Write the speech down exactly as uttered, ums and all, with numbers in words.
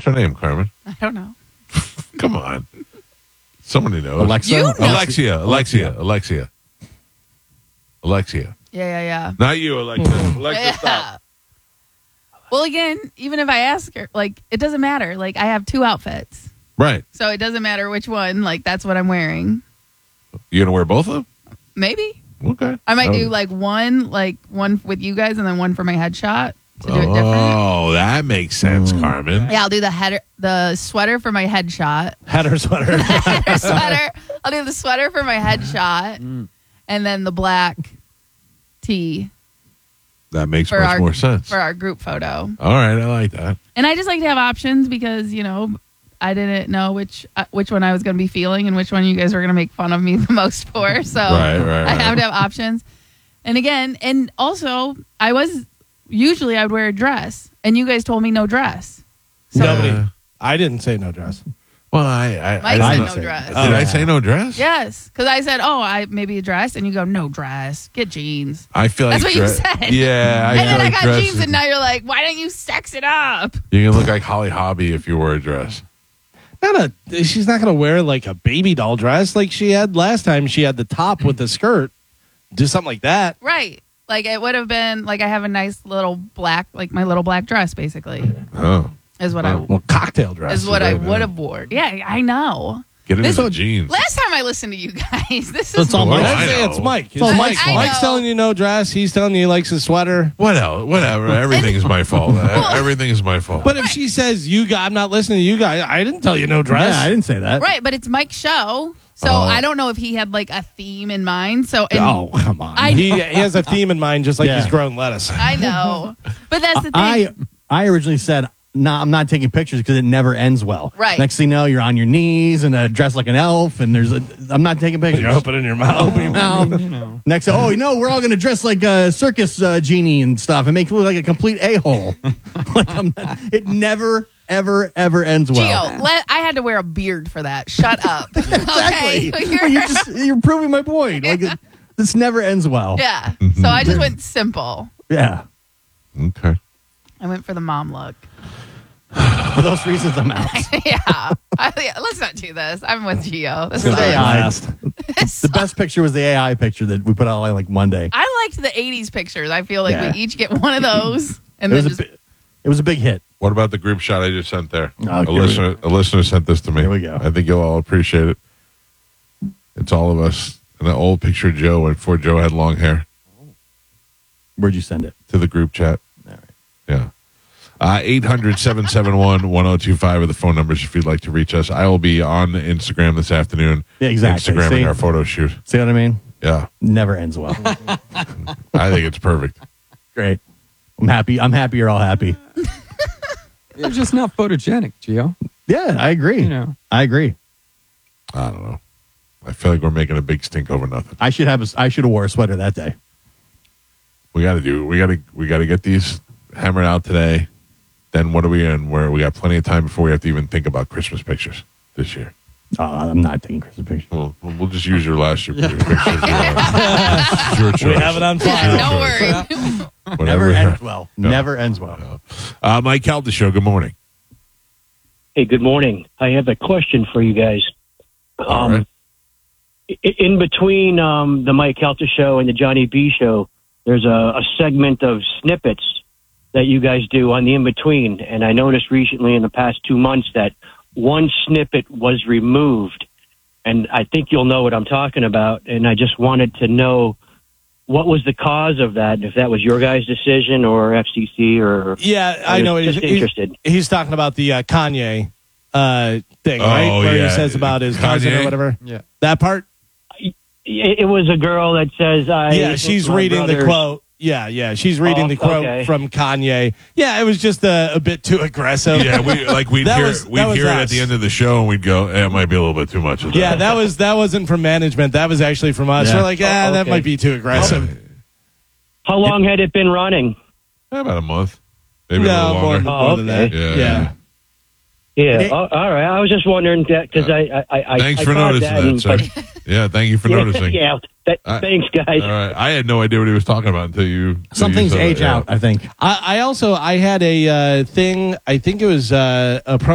her name, Carmen? I don't know. Come on. Somebody knows. Alexa? You know. Alexia. Alexia. Alexia. Alexia. Yeah, yeah, yeah. Not you, Alexia. Alexia, Yeah. stop. Well, again, even if I ask her, like, it doesn't matter. Like, I have two outfits. Right. So it doesn't matter which one. Like, that's what I'm wearing. You going to wear both of them? Maybe. Okay. I might Oh. do, like, one, like, one with you guys and then one for my headshot to do it different. Oh, that makes sense, Carmen. Yeah, I'll do the header, the sweater for my headshot. Header sweater. Header sweater. I'll do the sweater for my headshot, Mm. and then the black tee That makes for much our more sense. for our group photo. All right, I like that. And I just like to have options because you know I didn't know which uh, which one I was going to be feeling and which one you guys were going to make fun of me the most for. So Right, right, I right. have to have options. And again, and also I was usually I would wear a dress, and you guys told me no dress. So Nobody. Uh, I didn't say no dress. Well, I, I, Mike I said didn't no say- dress. Did Oh, I yeah. say no dress? yes, because I said, oh, I maybe a dress, and you go no dress, get jeans. I feel like That's what you dre- said. Yeah, I And feel then I like got dress jeans, is- and now you're like, why don't you sex it up? you can look like Holly Hobby if you wear a dress. Not a. She's not going to wear like a baby doll dress like she had last time. She had the top with the skirt. Do something like that. Right. Like it would have been like I have a nice little black, like my little black dress, basically, Oh, is what Oh. Well, cocktail dress. I is what I right, would yeah. have worn. Yeah, I know. get it This- into jeans. Last time I listened to you guys, this So is it's all Well, Mike. I know. It's Mike. It's all Mike. I Mike's know. telling you no dress. He's telling you he likes his sweater. What else? Whatever. Everything is my fault. Everything is my fault. But if she says you got, I'm not listening to you guys. I didn't tell you no dress. Yeah, I didn't say that. right, but it's Mike's show, so Oh. I don't know if he had like a theme in mind. So and Oh come on. I- he, he has a theme in mind, just like Yeah. he's growing lettuce. I know, but that's the thing. I I originally said, no, I'm not taking pictures because it never ends well. Right. Next thing you know, you're on your knees and uh, dressed like an elf, and there's a. I'm not taking pictures. You're opening your mouth. Open your mouth. Next, oh, you know, we're all going to dress like a circus uh, genie and stuff and make you look like a complete a hole. Like I'm not, it never, ever, ever ends well. Gio, let, I had to wear a beard for that. Shut up. Exactly. Okay, Well, you're just you're proving my point. Like it, this never ends well. yeah. So I just went simple. Yeah. Okay. I went for the mom look. For those reasons, I'm out. yeah. I, yeah. Let's not do this. I'm with Gio. This is The it. A I. Last. The best picture was the A I picture that we put out like one day. I liked the eighties pictures. I feel like Yeah. we each get one of those. And It was then a just, bi- it was a big hit. What about the group shot I just sent there? Oh, a here we listener, a listener sent this to me. Here we go. I think you'll all appreciate it. It's all of us. And the old picture of Joe before Joe had long hair Where'd you send it? to the group chat. All right. Yeah. Uh, eight hundred, seven seven one, one oh two five are the phone numbers if you'd like to reach us. I will be on Instagram this afternoon. Yeah, exactly. Instagramming See? our photo shoot. See what I mean? Yeah. Never ends well. I think it's perfect. Great. I'm happy. I'm happy you're all happy. You're just not photogenic, Gio. Yeah, I agree. You know. I agree. I don't know. I feel like we're making a big stink over nothing. I should have. A, I should have wore a sweater that day. We got to do. We got to. We got to get these hammered out today. Then what are we in? Where we got plenty of time before we have to even think about Christmas pictures this year. Oh, I'm not taking Christmas pictures. Well, we'll just use your last year picture. It's your choice. We have it on file. no worry. Whatever. Never ends well. No. Never ends well. Uh, Mike Calda Show. Good morning. Hey, good morning. I have a question for you guys. Um, All right. i- In between um, the Mike Calta Show and the Johnny B Show, there's a, a segment of snippets that you guys do on the in-between. And I noticed recently in the past two months that one snippet was removed. And I think you'll know what I'm talking about. And I just wanted to know what was the cause of that, if that was your guys' decision or F C C or... Yeah, I was know. He's, just he's, interested. he's talking about the uh, Kanye uh, thing, Oh, right? Where yeah. he says about his cousin Kanye? or whatever. Yeah. That part? It, it was a girl that says... I Yeah, she's my reading the brother's- quote. Yeah, yeah, she's reading Oh, the quote okay. from Kanye. Yeah, it was just a, a bit too aggressive. Yeah, we like we'd That hear was- we'd that was hear it at us. the end of the show, and we'd go, eh, "It might be a little bit too much." Of that. Yeah, that was that wasn't from management. That was actually from us. Yeah. We're like, ah, Oh, that okay. might be too aggressive. How long had it been running? Eh, about a month, maybe a No, little more, longer. more than okay. that. Yeah. Yeah. Yeah. It- oh, all right. I was just wondering that because I, I, I, Thanks I for caught noticing that, that, and- sir. but- Yeah, thank you for yeah, noticing. yeah. Th- I- thanks, guys. All right, I had no idea what he was talking about until you. until Some you things said it, age yeah. out, I think. I, I also I had a uh, thing. I think it was uh, a. Pro